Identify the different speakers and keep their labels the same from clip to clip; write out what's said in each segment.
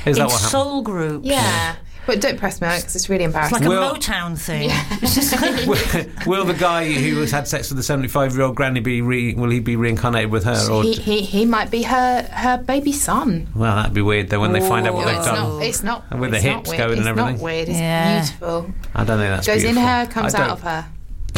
Speaker 1: Is that
Speaker 2: in
Speaker 1: what happened?
Speaker 2: soul groups.
Speaker 3: Yeah. But don't press me on it because it's really
Speaker 2: It's
Speaker 3: embarrassing.
Speaker 2: like a Motown thing.
Speaker 1: Will the guy who has had sex with the 75-year-old granny will he be reincarnated with her? Or
Speaker 3: He might be her baby son.
Speaker 1: well, that'd be weird though when they find out what
Speaker 3: No,
Speaker 1: they've done.
Speaker 3: It's not.
Speaker 1: And with the
Speaker 3: it's not
Speaker 1: hips
Speaker 3: weird.
Speaker 1: going and everything.
Speaker 3: It's not weird. It's
Speaker 2: Yeah.
Speaker 3: beautiful.
Speaker 1: I don't think that's
Speaker 3: Goes
Speaker 1: beautiful.
Speaker 3: in her, comes
Speaker 1: I
Speaker 3: out
Speaker 1: don't-
Speaker 3: of her.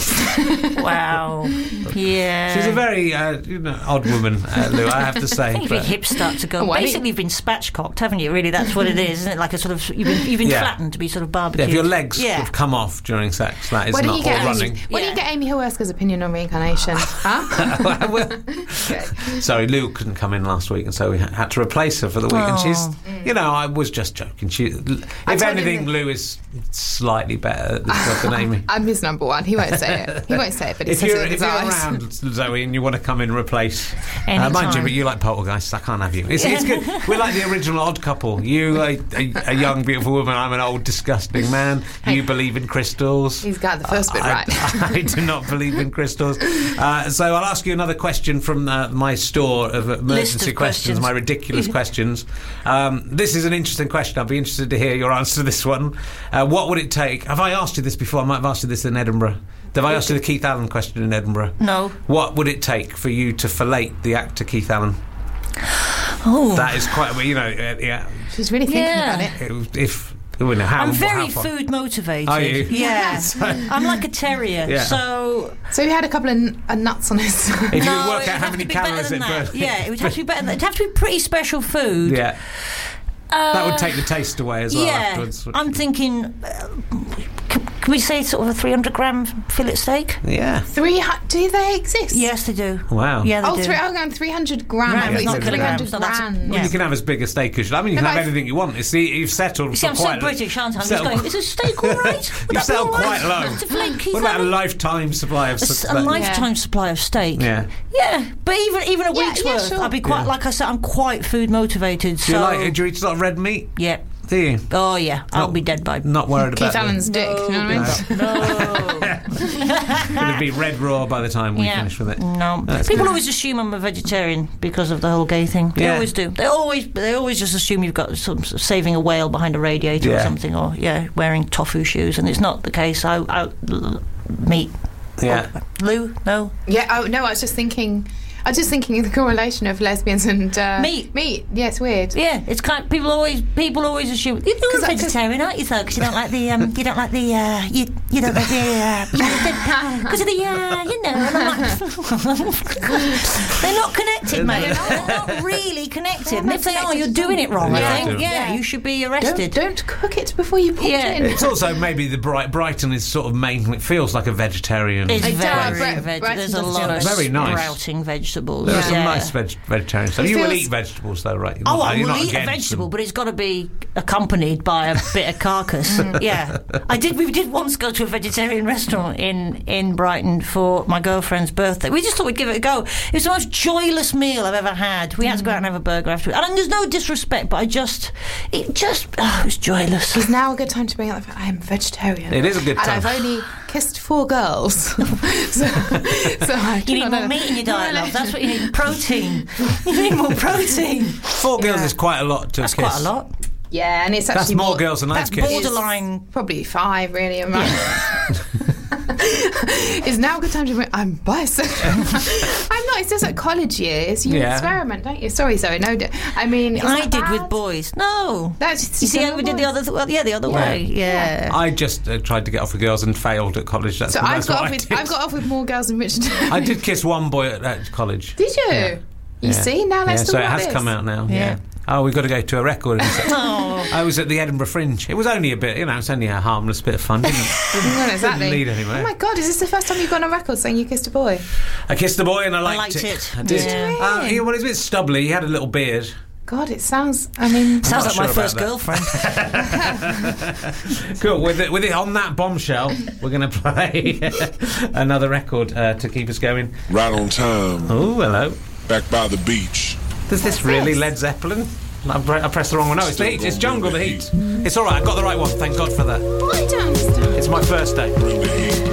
Speaker 2: Wow. Yeah.
Speaker 1: She's a very odd woman, Lou, I have to say.
Speaker 2: I think your hips start to go.
Speaker 3: Oh, I
Speaker 2: Basically, you've been spatchcocked, haven't you? Really, that's what it is, isn't it? Like a sort of you've been
Speaker 1: Yeah.
Speaker 2: flattened to be sort of
Speaker 1: Yeah,
Speaker 2: barbecued.
Speaker 1: if your legs
Speaker 2: Yeah.
Speaker 1: have come off during sex, that is
Speaker 3: When do
Speaker 1: not
Speaker 3: you get
Speaker 1: or running.
Speaker 3: When do
Speaker 2: Yeah.
Speaker 3: you get Amy Hawerska's opinion on reincarnation? Huh?
Speaker 1: Well,
Speaker 3: Okay.
Speaker 1: sorry, Lou couldn't come in last week, and so we had to replace her for the week. And she's, I was just joking. If
Speaker 3: told
Speaker 1: anything,
Speaker 3: him that-
Speaker 1: Lou is slightly better at this job than Amy.
Speaker 3: I'm his number one. He won't say it. He won't say it, but he
Speaker 1: If
Speaker 3: says
Speaker 1: you're,
Speaker 3: it with
Speaker 1: if
Speaker 3: his
Speaker 1: you're
Speaker 3: eyes.
Speaker 1: around, Zoe, and you want to come in and replace, mind you,
Speaker 2: Anytime.
Speaker 1: but you like poltergeists, I can't have you. It's good. We're like the original Odd Couple. You, a young, beautiful woman. I'm an old, disgusting man. You believe in crystals.
Speaker 3: He's got the first bit right.
Speaker 1: I do not believe in crystals. So I'll ask you another question from my store of emergency questions, my ridiculous questions. This is an interesting question. I'd be interested to hear your answer to this one. What would it take? Have I asked you this before? I might have asked you this in Edinburgh. Have I asked you the Keith Allen question in Edinburgh?
Speaker 2: No.
Speaker 1: What would it take for you to fillet the actor Keith Allen?
Speaker 2: Oh.
Speaker 1: That is quite, yeah.
Speaker 3: She's really thinking
Speaker 2: Yeah.
Speaker 3: about it.
Speaker 1: How,
Speaker 2: I'm very
Speaker 1: how far?
Speaker 2: food motivated.
Speaker 1: Are you?
Speaker 2: Yeah. I'm like a terrier.
Speaker 1: Yeah.
Speaker 2: So
Speaker 3: So he had a couple of nuts on his.
Speaker 1: If you
Speaker 2: no,
Speaker 1: work
Speaker 2: it
Speaker 1: out
Speaker 2: would
Speaker 1: how
Speaker 2: have
Speaker 1: many
Speaker 2: to be better
Speaker 1: calories
Speaker 2: than
Speaker 1: it
Speaker 2: that.
Speaker 1: burns.
Speaker 2: Yeah, it would have to be better than that. It'd have to be pretty special food.
Speaker 1: Yeah. That would take the taste away as well
Speaker 2: Yeah,
Speaker 1: afterwards.
Speaker 2: I'm thinking. Can we say sort of a 300-gram fillet steak?
Speaker 1: Yeah.
Speaker 3: Do they exist?
Speaker 2: Yes, they do.
Speaker 1: Wow.
Speaker 2: Yeah, they
Speaker 3: Oh,
Speaker 2: do.
Speaker 3: 300 grams.
Speaker 2: Grams,
Speaker 3: I thought you
Speaker 2: not
Speaker 3: said
Speaker 2: kilograms.
Speaker 3: 300
Speaker 2: No, that's-
Speaker 3: grand.
Speaker 1: Well,
Speaker 2: Yeah.
Speaker 1: you can have as big a steak as you. I mean, you can
Speaker 3: No,
Speaker 1: have
Speaker 3: but
Speaker 1: anything you want. You've settled.
Speaker 2: You see,
Speaker 1: for
Speaker 2: I'm so
Speaker 1: quite
Speaker 2: British, aren't I? I'm just
Speaker 1: settled-
Speaker 2: going, is a steak all right? Would
Speaker 1: You've
Speaker 2: that be
Speaker 1: settled
Speaker 2: all right?
Speaker 1: quite low.
Speaker 2: To fillet Keith
Speaker 1: What about a
Speaker 2: Allen?
Speaker 1: lifetime supply of
Speaker 2: A
Speaker 1: steak?
Speaker 2: lifetime supply of steak.
Speaker 1: Yeah.
Speaker 2: Yeah, but even a
Speaker 3: Yeah,
Speaker 2: week's
Speaker 3: yeah,
Speaker 2: worth,
Speaker 3: sure.
Speaker 2: I'd be quite,
Speaker 1: Yeah.
Speaker 2: like I said, I'm quite food motivated.
Speaker 1: Do you eat a lot of red meat?
Speaker 2: Yeah.
Speaker 1: Do you?
Speaker 2: Oh, yeah. I'll
Speaker 1: Not-
Speaker 2: be dead by...
Speaker 1: Not worried about
Speaker 3: Keith Allen's dick. You know what I mean?
Speaker 2: No.
Speaker 1: It'll be red raw by the time we
Speaker 2: Yeah.
Speaker 1: finish with it.
Speaker 2: No.
Speaker 1: That's
Speaker 2: People
Speaker 1: good.
Speaker 2: always assume I'm a vegetarian because of the whole gay thing. They
Speaker 1: Yeah.
Speaker 2: always do. They always just assume you've got some saving a whale behind a radiator or
Speaker 1: Yeah.
Speaker 2: something, or wearing tofu shoes, and it's not the case. Meat.
Speaker 1: Yeah.
Speaker 2: Lou, no.
Speaker 3: Yeah. Oh no, I was just thinking the correlation of lesbians and
Speaker 2: Meat.
Speaker 3: Meat. Yeah, it's weird.
Speaker 2: Yeah, it's kind of, people always assume you're a
Speaker 3: 'Cause
Speaker 2: vegetarian, aren't you? Though, because you don't like the you don't like the because of the you know. And I'm like, they're not connected, mate. They're not really connected. And if they are, you're doing it wrong.
Speaker 1: Yeah,
Speaker 2: I think.
Speaker 1: do.
Speaker 2: Yeah, you should be arrested.
Speaker 3: Don't cook it before you put
Speaker 2: Yeah.
Speaker 3: it in.
Speaker 1: It's also maybe the Brighton is sort of mainly. It feels like a vegetarian.
Speaker 2: It's
Speaker 3: I don't.
Speaker 2: very
Speaker 3: Brighton
Speaker 2: there's a
Speaker 3: does
Speaker 2: lot of
Speaker 1: Very nice.
Speaker 2: sprouting vegetables.
Speaker 1: There are some
Speaker 2: Yeah.
Speaker 1: nice vegetarian stuff.
Speaker 3: It
Speaker 1: You will
Speaker 3: feels-
Speaker 1: eat vegetables, though, right?
Speaker 2: Oh, I
Speaker 1: You're
Speaker 2: will
Speaker 1: not
Speaker 2: eat a
Speaker 1: against
Speaker 2: vegetable,
Speaker 1: them.
Speaker 2: but it's got to be accompanied by a bit of carcass. Yeah, we did once go to a vegetarian restaurant in Brighton for my girlfriend's birthday. We just thought we'd give it a go. It was the most joyless meal I've ever had. We had to go out and have a burger afterwards. And there's no disrespect, but it was joyless.
Speaker 3: Is now a good time to bring up the fact I am vegetarian.
Speaker 1: It is a good
Speaker 3: And
Speaker 1: time.
Speaker 3: I've only kissed 4 girls. so I do
Speaker 2: You need
Speaker 3: not
Speaker 2: more
Speaker 3: know.
Speaker 2: meat in your diet, love. That's what you need. Protein. You need more protein.
Speaker 1: 4 girls is quite a lot to
Speaker 2: That's
Speaker 1: kiss.
Speaker 2: quite a lot.
Speaker 3: Yeah, and it's actually
Speaker 1: more girls than I'd
Speaker 2: That's
Speaker 1: kiss.
Speaker 2: borderline.
Speaker 3: Probably 5, really. Is now a good time to bring... I'm bisexual. I'm not. It's just at college years. You
Speaker 1: Yeah.
Speaker 3: experiment, don't you? Sorry. No, I mean... is
Speaker 2: I
Speaker 3: that
Speaker 2: did
Speaker 3: bad?
Speaker 2: with boys. No.
Speaker 3: That's
Speaker 2: You see how we did the other... the other way. Yeah.
Speaker 1: I just tried to get off with girls and failed at college. That's
Speaker 3: So
Speaker 1: that's
Speaker 3: I've
Speaker 1: what I did.
Speaker 3: got off with more girls than Richard.
Speaker 1: I did kiss one boy at college.
Speaker 3: Did you?
Speaker 1: Yeah.
Speaker 3: You see? Now let's talk
Speaker 1: so it
Speaker 3: about
Speaker 1: has
Speaker 3: this.
Speaker 1: come out now.
Speaker 2: Yeah.
Speaker 1: Oh, we've got to go to a record.
Speaker 2: Oh.
Speaker 1: I was at the Edinburgh Fringe. It was only a bit, it's only a harmless bit of fun, didn't it?
Speaker 3: Well, exactly.
Speaker 1: Didn't lead anywhere.
Speaker 3: Oh my God, is this the first time you've gone on record saying you kissed a boy?
Speaker 1: I kissed the boy and I liked
Speaker 2: liked it.
Speaker 1: I did.
Speaker 2: Yeah.
Speaker 1: Well, he's a bit stubbly. He had a little beard.
Speaker 3: God, it sounds... I mean...
Speaker 2: Sounds
Speaker 1: not
Speaker 2: like my
Speaker 1: sure
Speaker 2: first
Speaker 1: about
Speaker 2: girlfriend.
Speaker 1: Cool. With it on that bombshell, we're going to play another record to keep us going.
Speaker 4: Right on time,
Speaker 1: Oh, hello.
Speaker 4: back by the beach.
Speaker 1: Does this really Led Zeppelin? I pressed the wrong one. No, it's the Heat. It's Jungle, the Heat. It's all right. I got the right one. Thank God for that.
Speaker 3: I don't understand.
Speaker 1: It's my first day.
Speaker 4: Bring the heat.